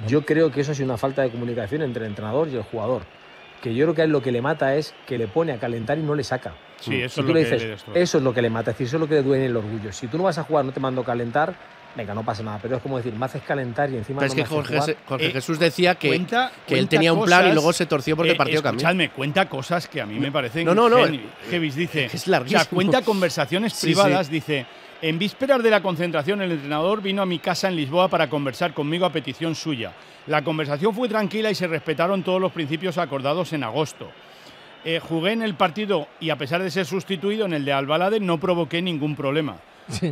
Yo creo que eso es una falta de comunicación entre el entrenador y el jugador. Que yo creo que a él lo que le mata es que le pone a calentar y no le saca. Sí, eso Si es tú lo le que dices, le destroza. eso es lo que le mata, es decir, eso es lo que le duele el orgullo. Si tú no vas a jugar, no te mando a calentar, venga, no pasa nada. Pero es como decir, me haces calentar y encima Pero no es me que haces jugar. Jorge Jesús decía que Cuenta él tenía un plan y cosas, luego se torció porque el partido cambió. Escuchadme, cuenta cosas que a mí me parecen No, heavy, dice. es larguísimo. O sea, cuenta conversaciones Sí, privadas, dice. En vísperas de la concentración, el entrenador vino a mi casa en Lisboa para conversar conmigo a petición suya. La conversación fue tranquila y se respetaron todos los principios acordados en agosto. Jugué en el partido y, a pesar de ser sustituido en el de Alvalade, no provoqué ningún problema. Sí.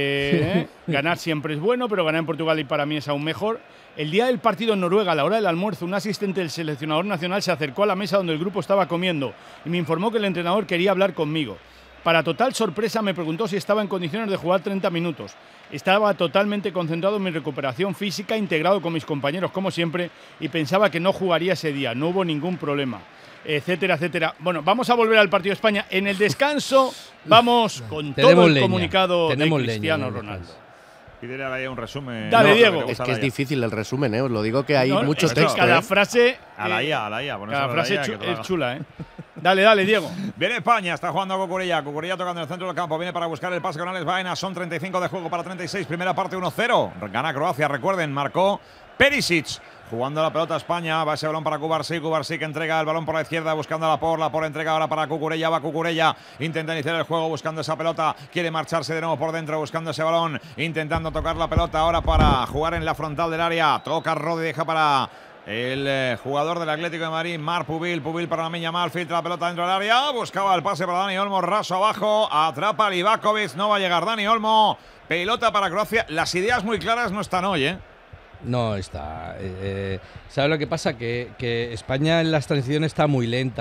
Ganar siempre es bueno, pero ganar en Portugal y para mí es aún mejor. El día del partido en Noruega, a la hora del almuerzo, un asistente del seleccionador nacional se acercó a la mesa donde el grupo estaba comiendo y me informó que el entrenador quería hablar conmigo. Para total sorpresa me preguntó si estaba en condiciones de jugar 30 minutos. Estaba totalmente concentrado en mi recuperación física, integrado con mis compañeros como siempre, y pensaba que no jugaría ese día. No hubo ningún problema, etcétera, etcétera. Bueno, vamos a volver al partido de España. En el descanso vamos con todo el comunicado de Cristiano Ronaldo. Pídele a Laia un resumen. Dale, Diego. Es que es difícil el resumen, os lo digo que hay mucho es que texto. cada frase. A Laia. Cada frase es chula, ¿eh? Dale, Diego. Viene España, está jugando Cucurella. Cucurella tocando en el centro del campo. Viene para buscar el pase con Alex Baena. Son 35 de juego para 36. Primera parte 1-0. Gana Croacia, recuerden, marcó Perisic. Jugando la pelota a España, va ese balón para Cubarsí que entrega el balón por la izquierda, buscando a Lapor entrega ahora para Cucurella, va Cucurella, intenta iniciar el juego buscando esa pelota, quiere marcharse de nuevo por dentro, buscando ese balón, intentando tocar la pelota ahora para jugar en la frontal del área, toca Rodri, deja para el jugador del Atlético de Madrid, Marc Pubil para Lamine Yamal, filtra la pelota dentro del área, buscaba el pase para Dani Olmo, raso abajo, atrapa a Livakovic, no va a llegar Dani Olmo, pelota para Croacia, las ideas muy claras no están hoy, ¿eh? No está. ¿Sabes lo que pasa? Que España en las transiciones está muy lenta.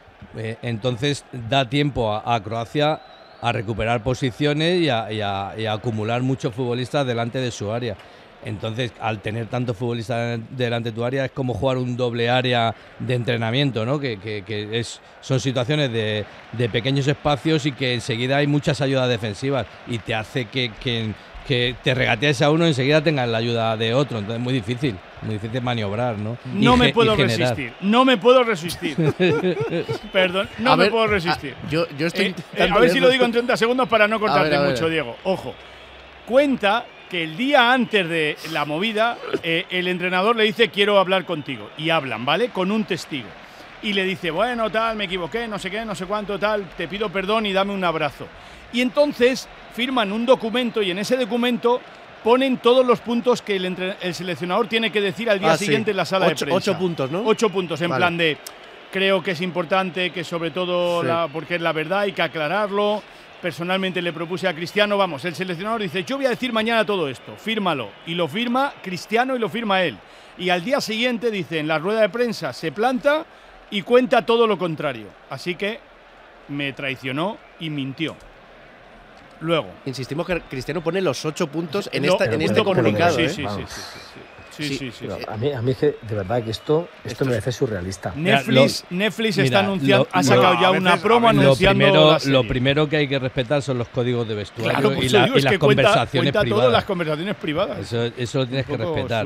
Entonces da tiempo a Croacia a recuperar posiciones y a acumular muchos futbolistas delante de su área. Entonces, al tener tantos futbolistas delante de tu área, es como jugar un doble área de entrenamiento, ¿no? Son situaciones de pequeños espacios y que enseguida hay muchas ayudas defensivas y te hace que te regatees a uno y enseguida tengas la ayuda de otro. Entonces es muy difícil maniobrar, ¿no? No me puedo resistir. Perdón, no me puedo resistir. Yo estoy a ver si lo digo en 30 segundos para no cortarte mucho, Diego. Ojo, cuenta que el día antes de la movida, el entrenador le dice quiero hablar contigo. Y hablan, ¿vale? Con un testigo. Y le dice, bueno, tal, me equivoqué, no sé qué, no sé cuánto, tal, te pido perdón y dame un abrazo. Y entonces firman un documento y en ese documento ponen todos los puntos que el seleccionador tiene que decir al día siguiente en la sala de prensa. 8 puntos, ¿no? 8 puntos, en plan de, creo que es importante, que sobre todo, porque es la verdad, hay que aclararlo. Personalmente le propuse a Cristiano, vamos, el seleccionador dice, yo voy a decir mañana todo esto, fírmalo. Y lo firma Cristiano y lo firma él. Y al día siguiente, dice, en la rueda de prensa se planta y cuenta todo lo contrario. Así que me traicionó y mintió. Luego. Insistimos que Cristiano pone los 8 puntos en este este comunicado. Sí. A mí es que de verdad que esto me parece surrealista. Netflix está anunciando, ha sacado ya una promo anunciando lo primero que hay que respetar son los códigos de vestuario claro, pues y las conversaciones privadas. Todas las conversaciones privadas. Eso lo tienes que respetar.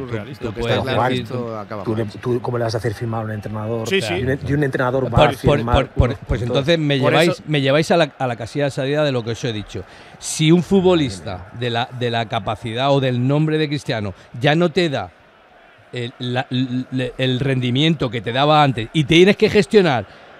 ¿Tú cómo le vas a hacer firmar a un entrenador? Sí. Y un entrenador va a firmar. Pues entonces me lleváis a la casilla de salida de lo que os he dicho. Si un futbolista de la capacidad o del nombre de Cristiano ya no te da el rendimiento que te daba antes y tienes que gestionar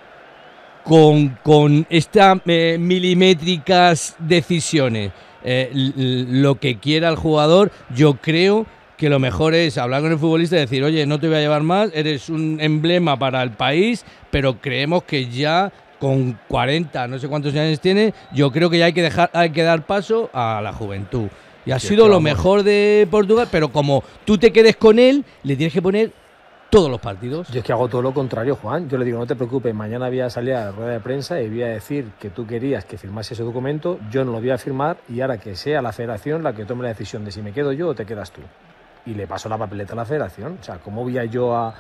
con estas milimétricas decisiones lo que quiera el jugador, yo creo que lo mejor es hablar con el futbolista y decir, oye, no te voy a llevar más, eres un emblema para el país, pero creemos que ya con 40, no sé cuántos años tiene, yo creo que ya hay que dar paso a la juventud. Y ha sido lo mejor de Portugal, pero como tú te quedes con él, le tienes que poner todos los partidos. Yo es que hago todo lo contrario, Juan. Yo le digo, no te preocupes, mañana voy a salir a la rueda de prensa y voy a decir que tú querías que firmase ese documento, yo no lo voy a firmar y ahora que sea la federación la que tome la decisión de si me quedo yo o te quedas tú. Y le paso la papeleta a la federación. O sea, ¿cómo voy a yo a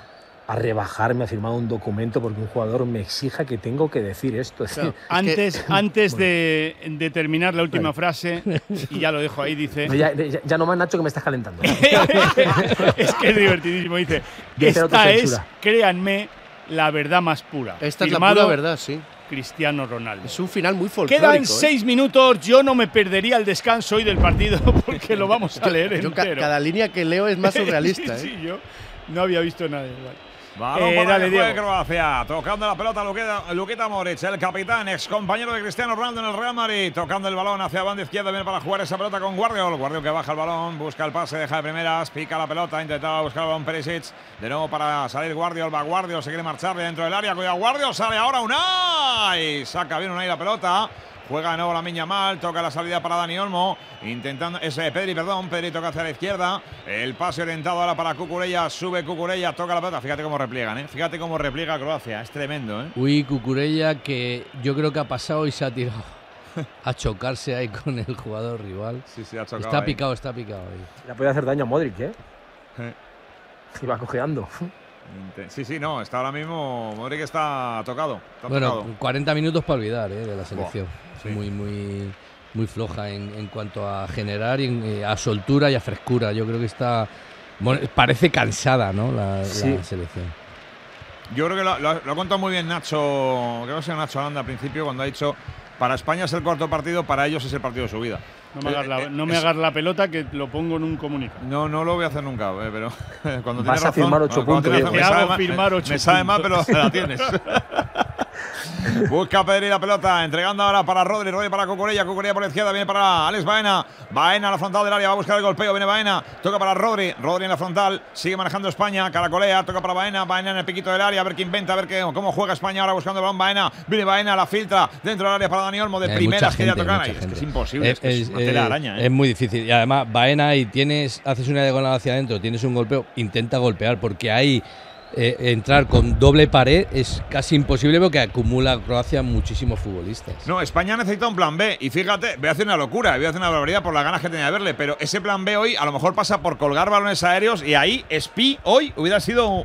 a rebajarme a firmar un documento porque un jugador me exija que tengo que decir esto. Claro. Antes de terminar la última frase, y ya lo dejo ahí, dice… Ya no más, Nacho, que me estás calentando. Es que es divertidísimo. Dice, esta es, créanme, la verdad más pura. Esta es la pura verdad, sí. Cristiano Ronaldo. Es un final muy folclórico. Quedan 6 minutos. Yo no me perdería el descanso hoy del partido porque lo vamos a leer entero. Cada línea que leo es más surrealista. Sí, yo no había visto nada igual. Balón para que juegue Croacia, tocando la pelota Luka Modric, el capitán, ex compañero de Cristiano Ronaldo en el Real Madrid, tocando el balón hacia la banda izquierda, viene para jugar esa pelota con Guardiol que baja el balón, busca el pase, deja de primeras, pica la pelota, intentaba buscar el balón Perisic, de nuevo para salir Guardiol, va Guardiol, se quiere marchar dentro del área, cuidado Guardiol, sale ahora Unai, saca bien Unai la pelota. Juega de nuevo Lamine Yamal, toca la salida para Dani Olmo, intentando, Pedri toca hacia la izquierda, el pase orientado ahora para Cucurella, sube Cucurella, toca la pelota, fíjate cómo repliegan, fíjate cómo repliega Croacia, es tremendo. Uy, Cucurella que yo creo que ha pasado y se ha tirado a chocarse ahí con el jugador rival. Sí, ha chocado. Está picado ahí. Le puede hacer daño a Modric, Iba cojeando. Sí, no, está ahora mismo, Modric está tocado. Bueno, 40 minutos para olvidar de la selección. Sí. Muy floja en cuanto a generar, a soltura y a frescura. Yo creo que está… parece cansada, ¿no? La selección. Yo creo que lo ha contado muy bien Nacho, creo que sea Nacho Aranda al principio, cuando ha dicho, para España es el cuarto partido, para ellos es el partido de su vida. No me hagas la pelota, que lo pongo en un comunicado. No lo voy a hacer nunca, pero cuando vas a razón, firmar 8 puntos. Me sabe mal, pero la tienes. Busca Pedri la pelota, entregando ahora para Rodri para Cucurella por la izquierda, viene para Alex Baena a la frontal del área, va a buscar el golpeo, viene Baena, toca para Rodri en la frontal, sigue manejando España, caracolea, toca para Baena en el piquito del área, a ver qué inventa, a ver cómo juega España ahora buscando el balón, viene Baena, la filtra dentro del área para Dani Olmo, de primeras que ya tocar, es que es imposible, es una tela araña. Es muy difícil, y además Baena y haces una diagonal hacia adentro, tienes un golpeo, intenta golpear, porque ahí entrar con doble pared es casi imposible porque acumula Croacia muchísimos futbolistas. No, España necesita un plan B y fíjate, voy a hacer una locura, voy a hacer una barbaridad por las ganas que tenía de verle, pero ese plan B hoy a lo mejor pasa por colgar balones aéreos y ahí Spi hoy hubiera sido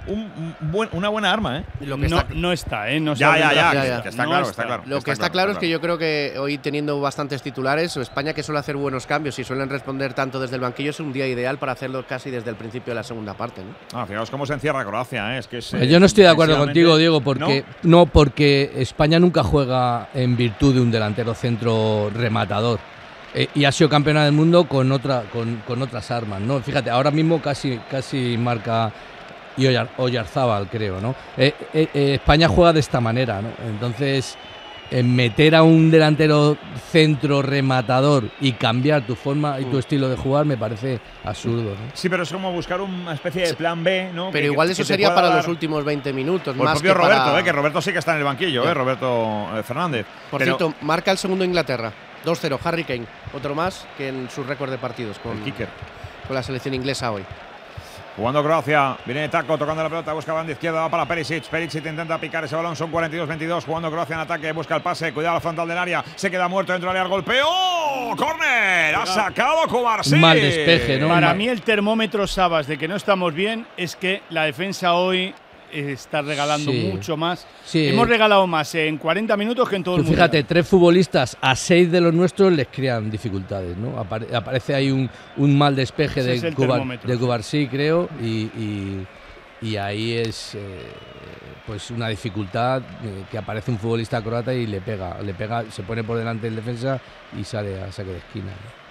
una buena arma, No está. No ya. Está claro. Lo que está claro es que yo creo que hoy, teniendo bastantes titulares, España, que suele hacer buenos cambios y suelen responder tanto desde el banquillo, es un día ideal para hacerlo casi desde el principio de la segunda parte, fijaos cómo se encierra Croacia, es que yo no estoy de acuerdo contigo, Diego, porque porque España nunca juega en virtud de un delantero centro rematador. Y ha sido campeona del mundo con otras armas, ¿no? Fíjate, ahora mismo casi marca y Oyarzábal, creo, ¿no? España juega de esta manera, ¿no? Entonces, meter a un delantero centro rematador y cambiar tu forma y tu estilo de jugar me parece absurdo, ¿no? Sí, pero es como buscar una especie de plan B, ¿no? Pero igual eso sería para los últimos 20 minutos. Más el propio Roberto, que Roberto sí que está en el banquillo, Roberto Fernández. Por cierto, marca el segundo Inglaterra, 2-0, Harry Kane, otro más que en su récord de partidos con la selección inglesa hoy. Jugando Croacia, viene Taco tocando la pelota, busca banda izquierda, va para Perisic intenta picar ese balón, son 42-22, jugando Croacia en ataque, busca el pase, cuidado la frontal del área, se queda muerto dentro del área, el golpeo, ¡córner! Ha sacado Cubarsí. Mal despeje, ¿no? Para mí el termómetro, Sabas, de que no estamos bien es que la defensa hoy está regalando mucho más. Hemos regalado más en 40 minutos que en todo el mundo. Fíjate, 3 futbolistas a 6 de los nuestros les crean dificultades, ¿no? Aparece ahí un mal despeje de Cubarsí, creo, y ahí es pues una dificultad que aparece un futbolista croata y le pega, se pone por delante del defensa y sale a saque de esquina, ¿no?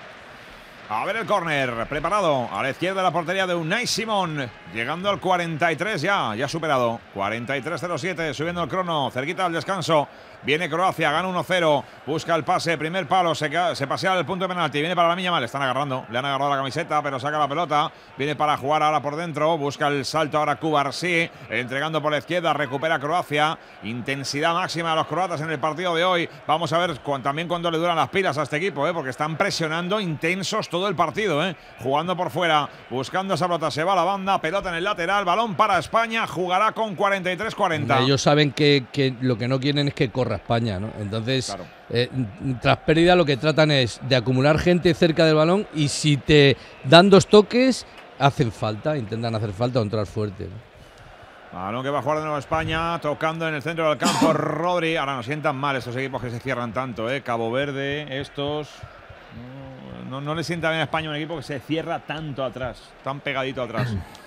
A ver el córner, preparado a la izquierda de la portería de Unai Simón, llegando al 43 ya superado, 43-07, subiendo el crono, cerquita del descanso. Viene Croacia, gana 1-0, busca el pase, primer palo, se pasea al punto de penalti, viene para Lamine Yamal, le han agarrado la camiseta, pero saca la pelota, viene para jugar ahora por dentro, busca el salto ahora Cubarsí, entregando por la izquierda, recupera Croacia, intensidad máxima de los croatas en el partido de hoy. Vamos a ver también cuándo le duran las pilas a este equipo, porque están presionando intensos todo el partido, jugando por fuera, buscando esa pelota, se va a la banda, pelota en el lateral, balón para España, jugará con 43-40. Ellos saben que lo que no quieren es que corra España, ¿no? Entonces, tras pérdida lo que tratan es de acumular gente cerca del balón y si te dan 2 toques, intentan hacer falta o entrar fuerte, ¿no? Balón que va a jugar de nuevo España, tocando en el centro del campo Rodri. Ahora nos sientan mal estos equipos que se cierran tanto, ¿eh? Cabo Verde, estos. No le sienta bien a España un equipo que se cierra tanto atrás, tan pegadito atrás.